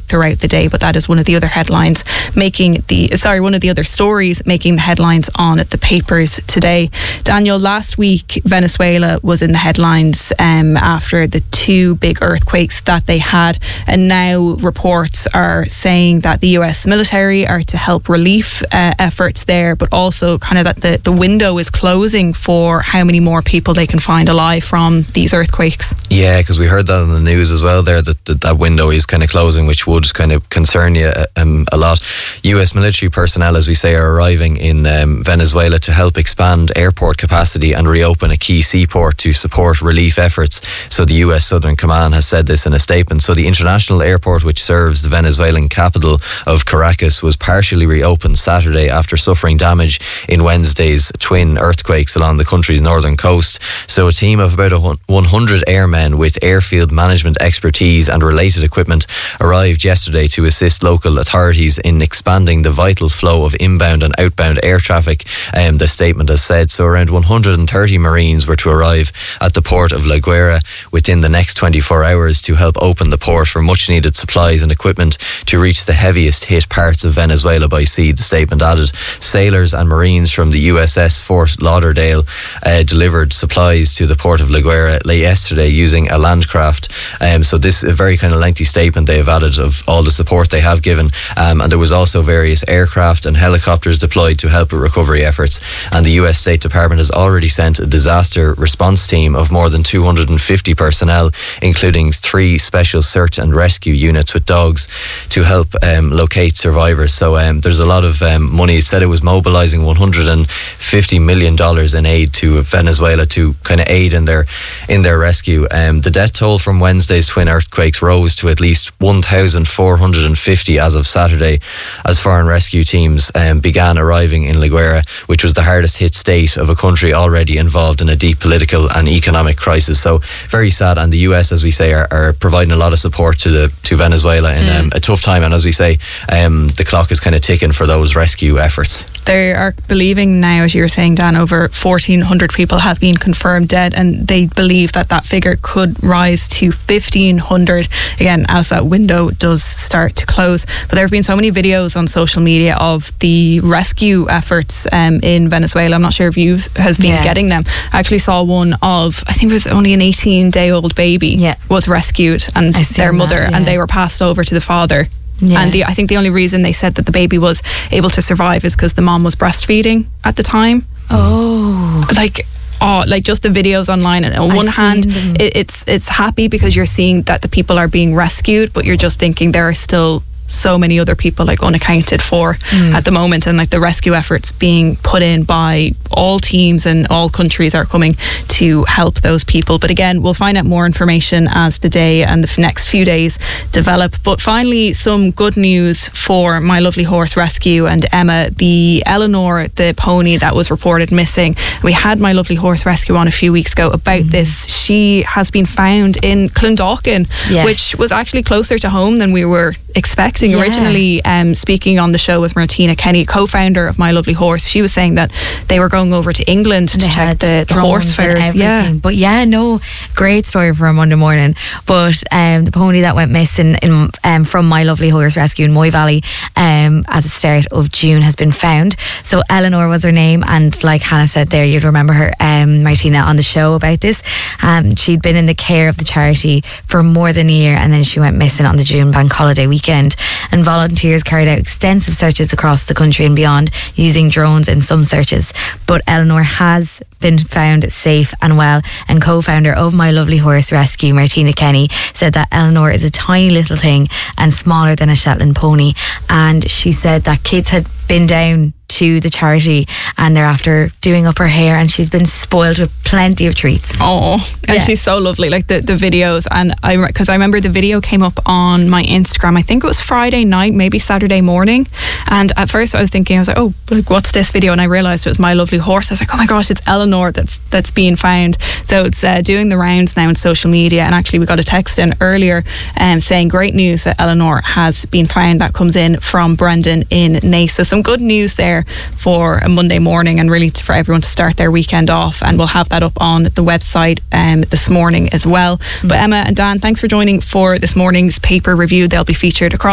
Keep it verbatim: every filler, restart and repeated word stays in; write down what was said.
throughout the day. But that is one of the other headlines making the sorry one of the other stories making the headlines on the papers today. Daniel, last week Venezuela was in the headlines um, after the two big earthquakes that they had, and now reports are saying that the U S military are to help relief uh, efforts there, but also kind of that the, the window is closing for how many more people they can find alive from these earthquakes. Yeah, because we heard that on the news as well there, that that, that window is kind of closing, which would kind of concern you um, a lot. U S military personnel, as we say, are arriving in um, Venezuela to help expand airport capacity and reopen a key seaport to support relief efforts. So the U S Southern Command has said this in a statement. So the international airport, which serves the Venezuelan capital of Caracas, was partially reopened Saturday after suffering damage in Wednesday's twin earthquakes along the country's northern coast. So a team of about one hundred airmen with airfield management expertise and related equipment arrived yesterday to assist local authorities in expanding the vital flow of inbound and outbound air traffic, um, the statement has said. So around one hundred thirty Marines were to arrive at the port of La Guaira within the next twenty-four hours to help open the port for much needed supplies and equipment to reach the heaviest hit parts of Venezuela by sea, the statement added. Sailors and Marines from the U S S Fort Lauderdale uh, delivered supplies to the port of La Guaira late yesterday using a landcraft. Um, so this is a very kind of lengthy statement they have added of all the support they have given, um, and there was also various aircraft and helicopters deployed to help with recovery efforts. And the U S State Department has already sent a disaster response team of more than two hundred fifty personnel, including three special search and rescue units with dogs, to help um, locate survivors. So um, there's a lot of um, money. It said it was mobilising one hundred fifty million dollars in aid to Venezuela to kind of aid in their in their rescue. Um, the death toll from Wednesday's twin earthquakes rose to at least one thousand four hundred fifty as of Saturday, as foreign rescue teams um, began arriving in La Guaira, which was the hardest hit state of a country already involved in a deep political and economic crisis. So very sad. And the U S, as we say, are, are providing a lot of support to the to Venezuela in mm. um, a tough time. And as we say, um, the clock is kind of ticking for those rescue efforts. They are believing now, as you were saying, Dan, over fourteen hundred people have been confirmed dead, and they believe that that figure could rise to fifteen hundred again as that window does start to close. But there have been so many videos on social media of the rescue efforts um, in Venezuela. I'm not sure if you have been yeah. getting them. I actually saw one of, I think it was only an eighteen day old baby yeah. was rescued, and their mother, that, yeah. and they were passed over to the father. Yeah. And the, I think the only reason they said that the baby was able to survive is because the mom was breastfeeding at the time. Oh, like oh, like just the videos online. And on I've one hand, them. it, it's it's happy because you're seeing that the people are being rescued, but you're just thinking there are still so many other people like unaccounted for mm. at the moment, and like the rescue efforts being put in by all teams and all countries are coming to help those people. But again, we'll find out more information as the day and the next few days develop. But finally, some good news for My Lovely Horse Rescue and Emma. The Eleanor, the pony that was reported missing, we had My Lovely Horse Rescue on a few weeks ago about mm. this. She has been found in Clondalkin, yes. which was actually closer to home than we were expecting. Yeah. Originally, um, speaking on the show with Martina Kenny, co-founder of My Lovely Horse, she was saying that they were going over to England to check the, the horse fairs. Yeah, but yeah, no, great story for a Monday morning. But um, the pony that went missing in, um, from My Lovely Horse Rescue in Moy Valley um, at the start of June has been found. So Eleanor was her name, and like Hannah said there, you'd remember her, um, Martina, on the show about this. Um, she'd been in the care of the charity for more than a year, and then she went missing on the June bank holiday weekend. And volunteers carried out extensive searches across the country and beyond, using drones in some searches. But Eleanor has been found safe and well, and co-founder of My Lovely Horse Rescue, Martina Kenny, said that Eleanor is a tiny little thing and smaller than a Shetland pony. And she said that kids had been down to the charity and they're after doing up her hair, and she's been spoiled with plenty of treats. Oh, and yeah. she's so lovely, like the, the videos. And I, because I remember the video came up on my Instagram, I think it was Friday night, maybe Saturday morning, and at first I was thinking, I was like, oh, like what's this video? And I realised it was My Lovely Horse. I was like, oh my gosh, it's Eleanor that's that's being found. So it's uh, doing the rounds now on social media, and actually we got a text in earlier um, saying great news that Eleanor has been found. That comes in from Brendan in Naas. So some good news there for a Monday morning, and really for everyone to start their weekend off. And we'll have that up on the website um, this morning as well. Mm-hmm. But Emma and Dan, thanks for joining for this morning's paper review. They'll be featured across